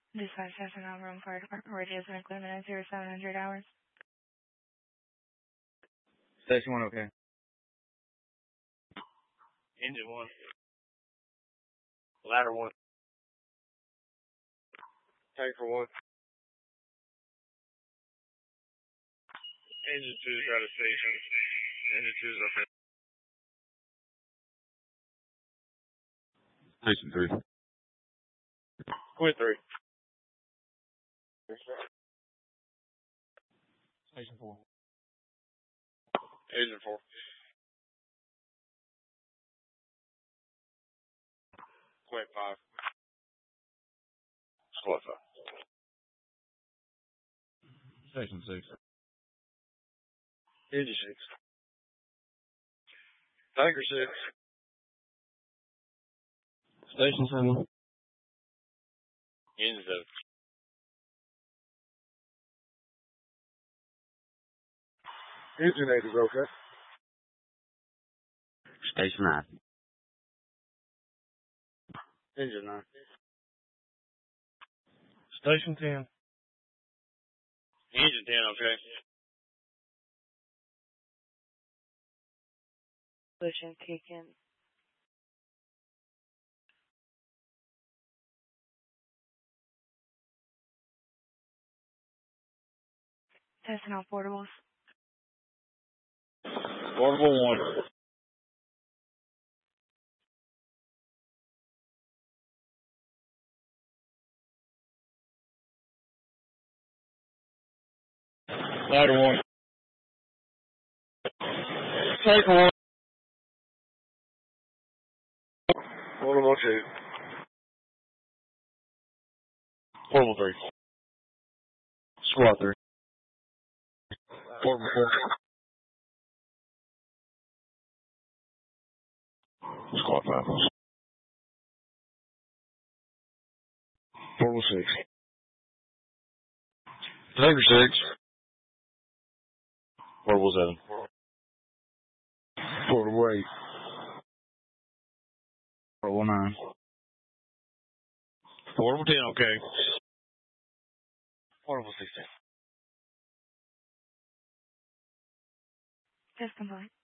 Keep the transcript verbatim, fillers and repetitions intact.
Dispatch Station Room Fire Department radius and equipment at zero seven hundred hours. Station one, okay. Engine one. Ladder one. Tanker one. Engine two is out of station. Engine two is up there. Station three. Quit three. Station four. Engine four. Quit five. Squad five. Station six. Engine six. Tanker six. Station seven. Engine seven. Engine eight is okay. Station nine. Engine nine. Station ten. Engine ten, okay. Pushing, kicking. Testing all portables. Portable one. Ladder one. Tanker one. Portable two. Portable three. Squad three. Portable four. Squad five. Portable six. Tanker six. Portable seven. Portable eight. Portable nine. Portable ten, okay. Portable sixteen. Test complete.